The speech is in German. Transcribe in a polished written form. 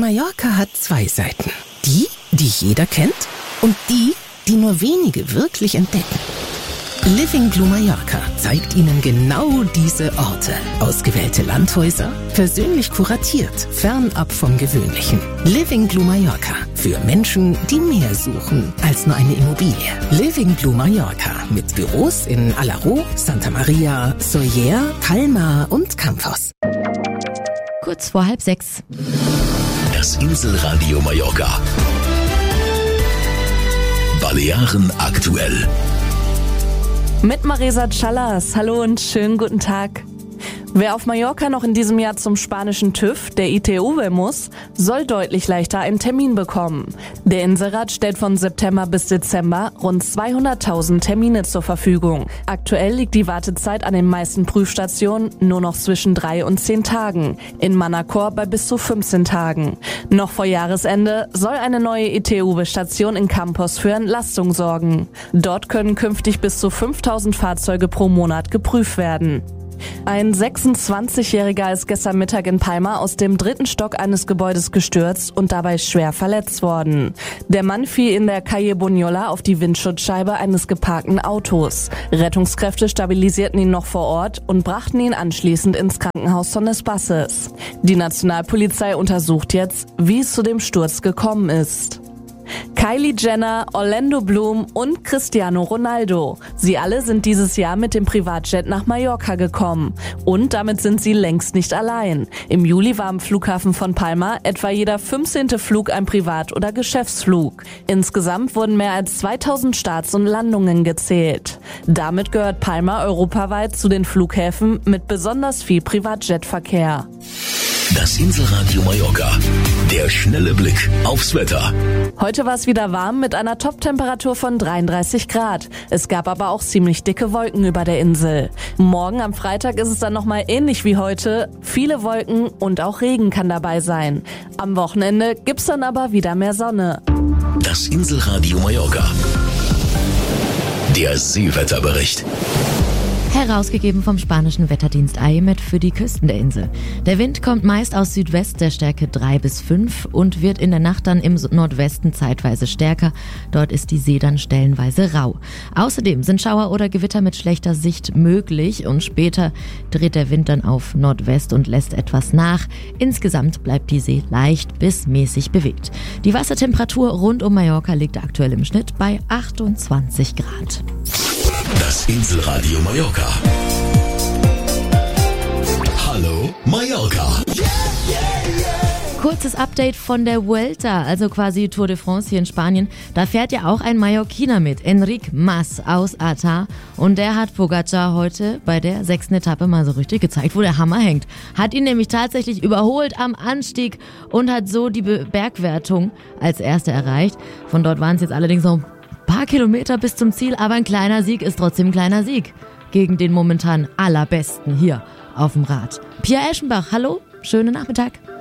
Mallorca hat zwei Seiten. Die jeder kennt und die nur wenige wirklich entdecken. Living Blue Mallorca zeigt Ihnen genau diese Orte. Ausgewählte Landhäuser, persönlich kuratiert, fernab vom Gewöhnlichen. Living Blue Mallorca für Menschen, die mehr suchen als nur eine Immobilie. Living Blue Mallorca mit Büros in Alaró, Santa Maria, Sóller, Palma und Campos. Kurz vor 5:30. Das Inselradio Mallorca. Balearen aktuell. Mit Marisa Callas. Hallo und schönen guten Tag. Wer auf Mallorca noch in diesem Jahr zum spanischen TÜV, der ITV, muss, soll deutlich leichter einen Termin bekommen. Der Inselrat stellt von September bis Dezember rund 200.000 Termine zur Verfügung. Aktuell liegt die Wartezeit an den meisten Prüfstationen nur noch zwischen 3 und 10 Tagen. In Manacor bei bis zu 15 Tagen. Noch vor Jahresende soll eine neue ITV-Station in Campos für Entlastung sorgen. Dort können künftig bis zu 5.000 Fahrzeuge pro Monat geprüft werden. Ein 26-Jähriger ist gestern Mittag in Palma aus dem 3. Stock eines Gebäudes gestürzt und dabei schwer verletzt worden. Der Mann fiel in der Calle Bunyola auf die Windschutzscheibe eines geparkten Autos. Rettungskräfte stabilisierten ihn noch vor Ort und brachten ihn anschließend ins Krankenhaus Son Espaces. Die Nationalpolizei untersucht jetzt, wie es zu dem Sturz gekommen ist. Kylie Jenner, Orlando Bloom und Cristiano Ronaldo. Sie alle sind dieses Jahr mit dem Privatjet nach Mallorca gekommen. Und damit sind sie längst nicht allein. Im Juli war am Flughafen von Palma etwa jeder 15. Flug ein Privat- oder Geschäftsflug. Insgesamt wurden mehr als 2000 Starts und Landungen gezählt. Damit gehört Palma europaweit zu den Flughäfen mit besonders viel Privatjetverkehr. Das Inselradio Mallorca. Der schnelle Blick aufs Wetter. Heute war es wieder warm mit einer Top-Temperatur von 33 Grad. Es gab aber auch ziemlich dicke Wolken über der Insel. Morgen am Freitag ist es dann nochmal ähnlich wie heute. Viele Wolken und auch Regen kann dabei sein. Am Wochenende gibt's dann aber wieder mehr Sonne. Das Inselradio Mallorca. Der Seewetterbericht. Herausgegeben vom spanischen Wetterdienst AEMET für die Küsten der Insel. Der Wind kommt meist aus Südwest der Stärke 3 bis 5 und wird in der Nacht dann im Nordwesten zeitweise stärker. Dort ist die See dann stellenweise rau. Außerdem sind Schauer oder Gewitter mit schlechter Sicht möglich und später dreht der Wind dann auf Nordwest und lässt etwas nach. Insgesamt bleibt die See leicht bis mäßig bewegt. Die Wassertemperatur rund um Mallorca liegt aktuell im Schnitt bei 28 Grad. Das Inselradio Mallorca. Hallo Mallorca. Kurzes Update von der Vuelta, also quasi Tour de France hier in Spanien. Da fährt ja auch ein Mallorquiner mit, Enric Mas aus Artà. Und der hat Pogacar heute bei der 6. Etappe mal so richtig gezeigt, wo der Hammer hängt. Hat ihn nämlich tatsächlich überholt am Anstieg und hat so die Bergwertung als Erster erreicht. Von dort waren es jetzt allerdings noch ein paar Kilometer bis zum Ziel, aber ein kleiner Sieg ist trotzdem ein kleiner Sieg gegen den momentan allerbesten hier auf dem Rad. Pia Eschenbach, hallo, schönen Nachmittag.